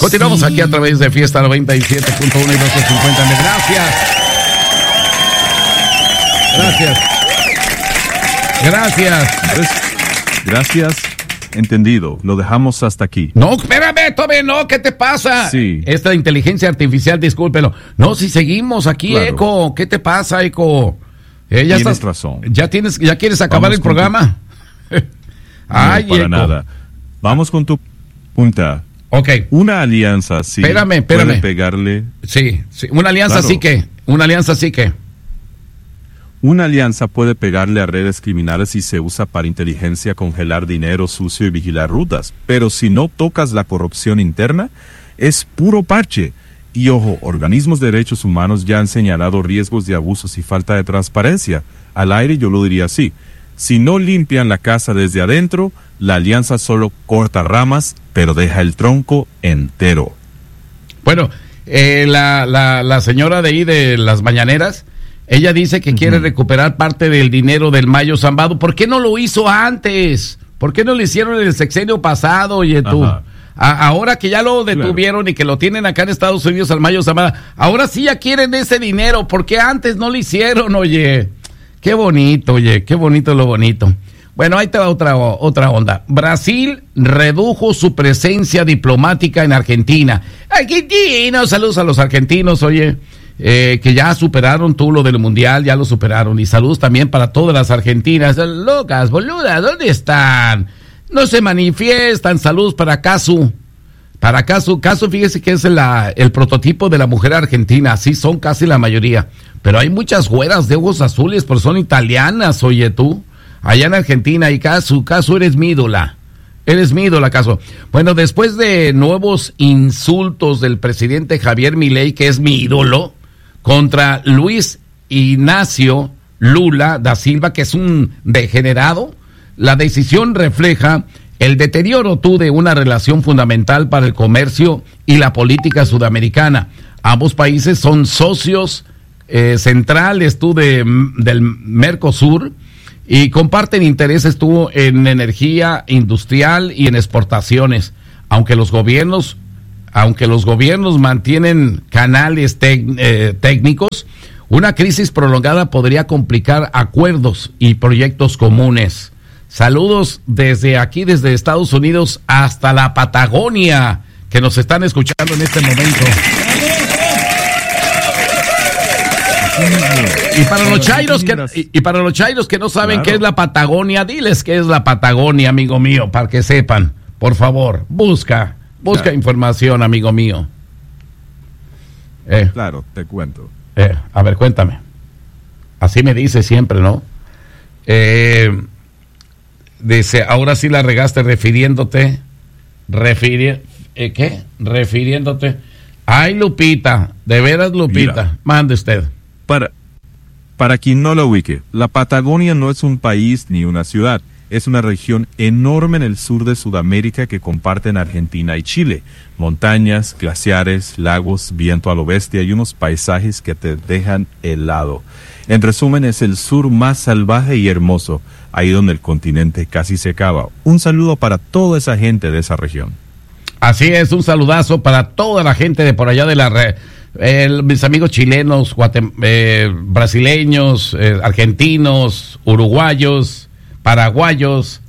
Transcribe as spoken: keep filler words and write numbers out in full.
Continuamos aquí a través de Fiesta noventa y siete punto uno y doscientos cincuenta. Gracias. Gracias. Gracias. Gracias. Entendido. Lo dejamos hasta aquí. No, espérame, tome, no, ¿qué te pasa? Sí. Esta inteligencia artificial, discúlpelo. No, si seguimos aquí, claro. Eco, ¿qué te pasa, Eco? Eh, ya Tienes estás, razón. ¿Ya tienes, ya quieres acabar Vamos el programa? Tu... Ay, no, para Eco. nada. Vamos con tu punta. Ok. Una alianza sí. Espérame, espérame. Puede pegarle. Sí, sí. Una alianza Claro. sí que. Una alianza sí que. Una alianza puede pegarle a redes criminales si se usa para inteligencia, congelar dinero sucio y vigilar rutas. Pero si no tocas la corrupción interna, es puro parche. Y ojo, organismos de derechos humanos ya han señalado riesgos de abusos y falta de transparencia. Al aire yo lo diría así. Si no limpian la casa desde adentro, la alianza solo corta ramas, pero deja el tronco entero. Bueno, eh, la, la, la señora de ahí de las mañaneras, ella dice que uh-huh. quiere recuperar parte del dinero del Mayo Zambado. ¿Por qué no lo hizo antes? ¿Por qué no lo hicieron en el sexenio pasado, oye tú? A, ahora que ya lo detuvieron claro. y que lo tienen acá en Estados Unidos al Mayo Zambado, ahora sí ya quieren ese dinero. ¿Por qué antes no lo hicieron, oye? Qué bonito, oye, qué bonito lo bonito. Bueno, ahí te va otra, otra onda. Brasil redujo su presencia diplomática en Argentina. Argentinos, saludos a los argentinos, oye, eh, que ya superaron tú lo del Mundial, ya lo superaron. Y saludos también para todas las argentinas. Locas, boludas, ¿dónde están? No se manifiestan. Saludos para Casu. Para Casu, Casu, fíjese que es la, el prototipo de la mujer argentina. Sí, son casi la mayoría. Pero hay muchas güeras de ojos azules, pero son italianas, oye tú. Allá en Argentina, y Casu, Casu, eres mi ídola. Eres mi ídola, Casu. Bueno, después de nuevos insultos del presidente Javier Milei, que es mi ídolo, contra Luis Ignacio Lula da Silva, que es un degenerado, la decisión refleja el deterioro tú de una relación fundamental para el comercio y la política sudamericana. Ambos países son socios eh, centrales tú de, del Mercosur y comparten intereses tú en energía industrial y en exportaciones. Aunque los gobiernos, aunque los gobiernos mantienen canales tec, eh, técnicos, una crisis prolongada podría complicar acuerdos y proyectos comunes. Saludos desde aquí, desde Estados Unidos hasta la Patagonia, que nos están escuchando en este momento. Y para los chairos que, y, y para los chairos que no saben claro. qué es la Patagonia, diles qué es la Patagonia, amigo mío, para que sepan. Por favor, busca, busca claro. información, amigo mío. Eh, claro, te cuento. Eh, a ver, cuéntame. Así me dice siempre, ¿no? Eh... Dice, ahora sí la regaste refiriéndote, refiri, ¿eh, ¿qué? Refiriéndote. Ay, Lupita, de veras, Lupita, Mira, mande usted. Para, para quien no lo ubique, la Patagonia no es un país ni una ciudad, es una región enorme en el sur de Sudamérica que comparten Argentina y Chile. Montañas, glaciares, lagos, viento a lo bestia y unos paisajes que te dejan helado. En resumen, es el sur más salvaje y hermoso, ahí donde el continente casi se acaba. Un saludo para toda esa gente de esa región. Así es, un saludazo para toda la gente de por allá de la red. Eh, mis amigos chilenos, guatem eh, brasileños, eh, argentinos, uruguayos, paraguayos,